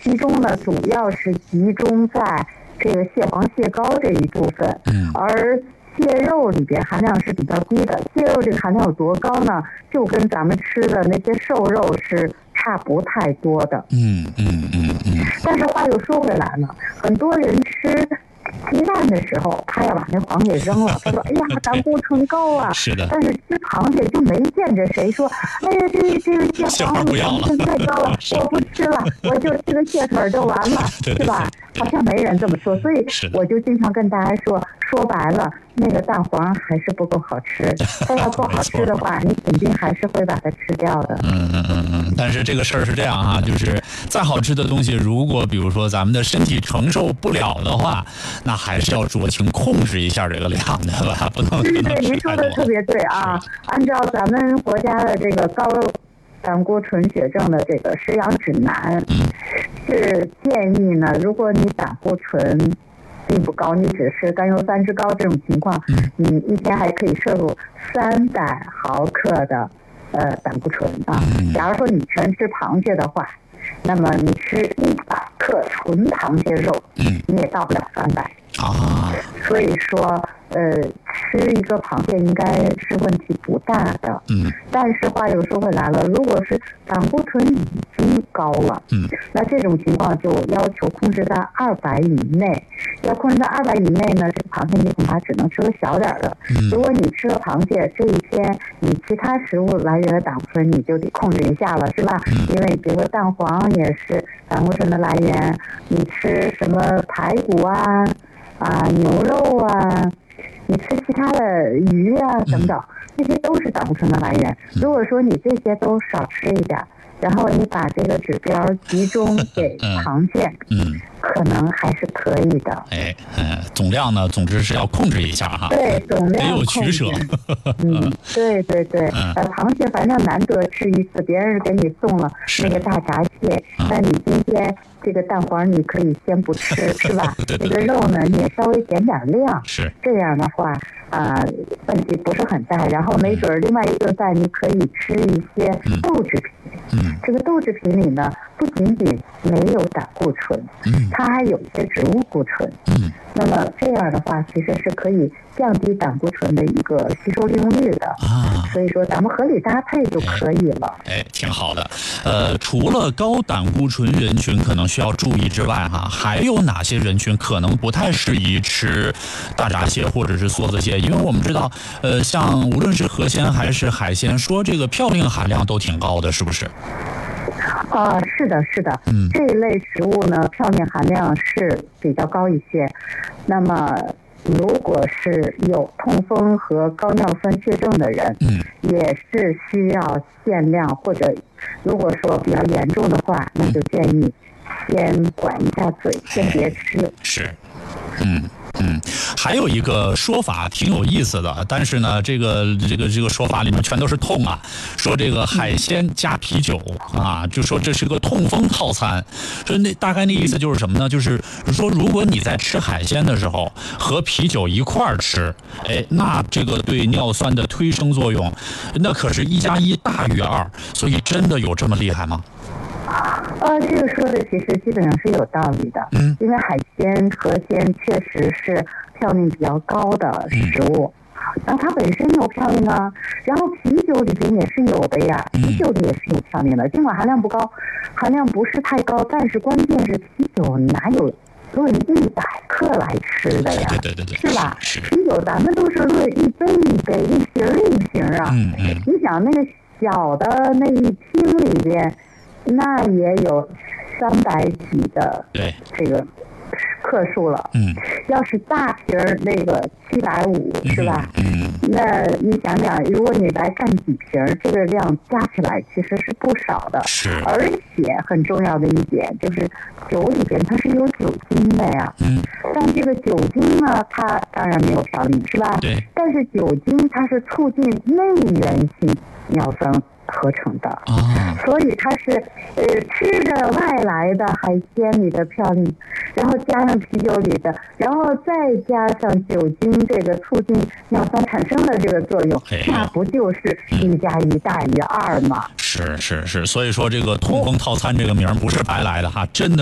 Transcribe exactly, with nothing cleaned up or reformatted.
其中呢主要是集中在这个蟹黄蟹膏这一部分， 嗯， 而蟹肉里边含量是比较低的。蟹肉这个含量有多高呢？就跟咱们吃的那些瘦肉是差不太多的。 嗯嗯嗯嗯。 但是话又说回来了，很多人吃鸡蛋的时候，他要把那黄给扔了。他说：“哎呀，胆固醇高啊！” 是的。 但是吃螃蟹就没见着谁说：“哎呀，这这个蟹黄胆固醇太高了，我不吃了，我就吃个蟹腿就完了， 对是吧？”好像没人这么说，所以我就经常跟大家说，说白了，那个蛋黄还是不够好吃。它要够好吃的话，你肯定还是会把它吃掉的。 嗯嗯嗯嗯。但是这个事儿是这样哈，就是再好吃的东西，如果比如说咱们的身体承受不了的话，那还是要酌情控制一下这个量的吧，不能。 对对，您说的特别对啊！按照咱们国家的这个高胆固醇血症的这个食养指南，是建议呢，如果你胆固醇并不高，你只是甘油三酯高这种情况，你一天还可以摄入三百毫克的呃胆固醇啊。假如说你全吃螃蟹的话，那么你吃一百克纯螃蟹肉，你也到不了三百啊。 所以说，呃，吃一个螃蟹应该是问题不大的。 嗯。 但是话又说回来了，如果是胆固醇已经高了， 嗯， 那这种情况就要求控制在二百以内。要控制在二百以内呢，这个螃蟹你恐怕只能吃个小点的。 嗯。 如果你吃了螃蟹，这一天你其他食物来源的胆固醇你就得控制一下了，是吧？ 嗯。 因为比如说蛋黄也是胆固醇的来源，你吃什么排骨啊？啊，牛肉啊，你吃其他的鱼啊等等，这些都是胆固醇的来源。如果说你这些都少吃一点，然后你把这个指标集中给螃蟹， 嗯， 可能还是可以的。 哎，嗯，总量呢，总之是要控制一下哈。 对，总量得有取舍。 嗯，对对对，呃，螃蟹反正难得吃一次，别人给你送了那个大闸蟹，那你今天这个蛋黄你可以先不吃，是吧？ 对对这个肉呢，你也稍微减点量， 是这样的话啊、呃，问题不是很大。然后没准另外一顿饭你可以吃一些豆制品。 嗯， 这个豆制品里呢，不仅仅没有胆固醇， 嗯， 它还有一些植物固醇， 嗯， 那么这样的话，其实是可以降低胆固醇的一个吸收利用率的啊。 所以说，咱们合理搭配就可以了。 哎，哎挺好的。呃，除了高胆固醇人群可能需要注意之外，哈，还有哪些人群可能不太适宜吃大闸蟹或者是梭子蟹？因为我们知道，呃，像无论是河鲜还是海鲜，说这个嘌呤含量都挺高的，是不是？ 啊、呃，是的，是的， 嗯， 这一类食物呢，嘌呤含量是比较高一些。那么，如果是有痛风和高尿酸血症的人， 嗯， 也是需要限量，或者如果说比较严重的话，那就建议先管一下嘴，先别吃。 是，嗯。嗯，还有一个说法挺有意思的，但是呢，这个这个这个说法里面全都是痛啊，说这个海鲜加啤酒啊，就说这是个痛风套餐，说那大概那意思就是什么呢？就是说如果你在吃海鲜的时候和啤酒一块儿吃，哎，那这个对尿酸的推升作用，那可是一加一大于二，所以真的有这么厉害吗？ 呃，这个说的其实基本上是有道理的， 嗯， 因为海鲜、河鲜确实是嘌呤比较高的食物，然后它本身有嘌呤啊，然后啤酒里边也是有的呀，啤酒里也是有嘌呤的，尽管含量不高，含量不是太高，但是关键是啤酒哪有论一百克来吃的呀？ 对对对对， 是吧？ 是啤酒咱们都是论一杯一杯、一瓶一瓶啊。 嗯嗯。 你想那个小的那一听里边，那也有三百几的这个克数了。 嗯。 要是大瓶儿那个七百五是吧？ 嗯。 那你想想，如果你来干几瓶儿，这个量加起来其实是不少的。 是。 而且很重要的一点就是，酒里边它是有酒精的呀。 嗯。 但这个酒精呢，它当然没有嘌呤，是吧？ 对。 但是酒精它是促进内源性尿酸合成的， 啊， 所以它是呃吃着外来的海鲜里的嘌呤，然后加上啤酒里的，然后再加上酒精这个促进尿酸产生的这个作用，那不就是一加一大于二吗？ 是是是，所以说这个痛风套餐这个名不是白来的哈，真的。